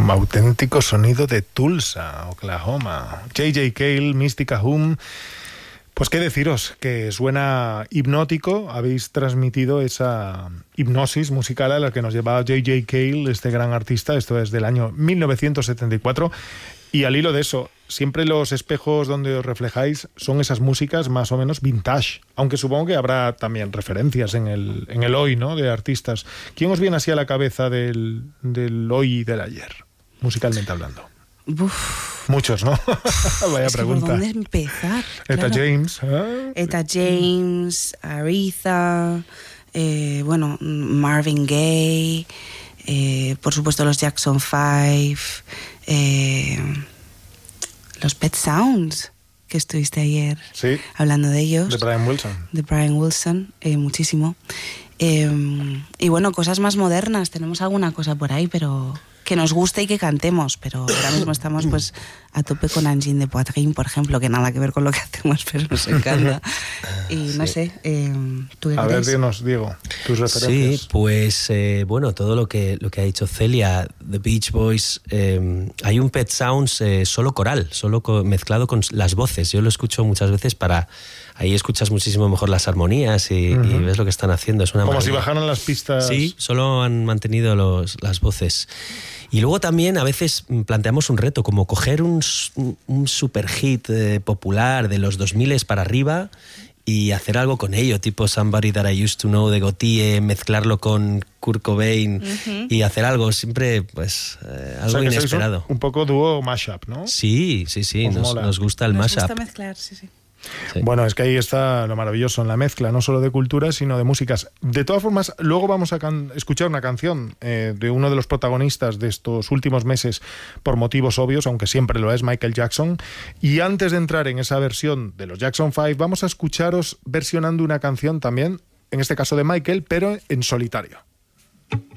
Auténtico sonido de Tulsa, Oklahoma. J.J. Cale, Mystica Hum. Pues qué deciros, que suena hipnótico. Habéis transmitido esa hipnosis musical a la que nos llevaba J.J. Cale, este gran artista. Esto es del año 1974. Y al hilo de eso, siempre los espejos donde os reflejáis son esas músicas más o menos vintage, aunque supongo que habrá también referencias en el hoy, ¿no?, de artistas. ¿Quién os viene así a la cabeza del hoy y del ayer, musicalmente hablando? Uf. Muchos, ¿no? Vaya es pregunta. ¿Por dónde empezar? Etta Claro. James. ¿Eh? Etta James, Aretha, Marvin Gaye, por supuesto los Jackson 5, los Pet Sounds, que estuviste ayer hablando de ellos. De Brian Wilson. De Brian Wilson, muchísimo. Y bueno, cosas más modernas, tenemos alguna cosa por ahí, pero que nos guste y que cantemos, pero ahora mismo estamos pues a tope con Angine de Poitrine, por ejemplo, que nada que ver con lo que hacemos, pero nos encanta. Y no sé, ¿tú qué A ver, dinos, Diego, tus referencias. Sí, pues bueno, todo lo que ha dicho Celia, The Beach Boys, hay un Pet Sounds solo coral, solo mezclado con las voces. Yo lo escucho muchas veces ahí escuchas muchísimo mejor las armonías y ves lo que están haciendo. Es una como maravilla. si bajaran las pistas. Sí, solo han mantenido las voces. Y luego también a veces planteamos un reto, como coger un super hit popular de los 2000 para arriba y hacer algo con ello, tipo Somebody That I Used to Know de Gotye, mezclarlo con Kurt Cobain y hacer algo siempre, pues, algo inesperado. Un poco dúo mashup, ¿no? Sí, nos gusta el mashup. Nos gusta mezclar, sí. Sí. Bueno, es que ahí está lo maravilloso en la mezcla, no solo de culturas, sino de músicas. De todas formas, luego vamos a escuchar una canción de uno de los protagonistas de estos últimos meses, por motivos obvios, aunque siempre lo es, Michael Jackson. Y antes de entrar en esa versión de los Jackson 5, vamos a escucharos versionando una canción también, en este caso de Michael, pero en solitario.